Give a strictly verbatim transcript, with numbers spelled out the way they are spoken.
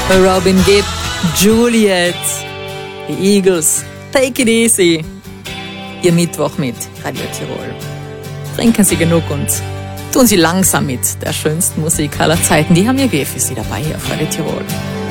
Robin Gibb, Juliet, die Eagles, Take It Easy. Ihr Mittwoch mit Radio Tirol. Trinken Sie genug und tun Sie langsam mit der schönsten Musik aller Zeiten. Die haben wir für Sie dabei hier auf Radio Tirol.